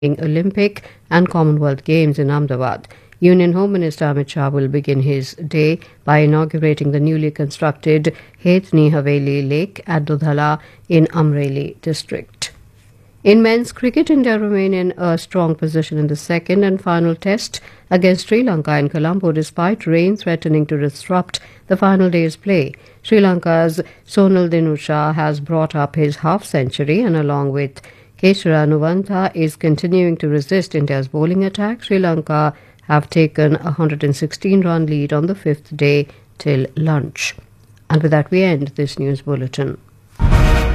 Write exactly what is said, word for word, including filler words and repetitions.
Olympic and Commonwealth Games in Ahmedabad. Union Home Minister Amit Shah will begin his day by inaugurating the newly constructed Hetni Haveli Lake at Dudhala in Amreli district. In men's cricket, India remain in a strong position in the second and final test against Sri Lanka in Colombo despite rain threatening to disrupt the final day's play. Sri Lanka's Sonal Dinusha has brought up his half-century and along with Keshara Nuvanta is continuing to resist India's bowling attack. Sri Lanka have taken a one hundred sixteen run lead on the fifth day till lunch. And with that we end this news bulletin.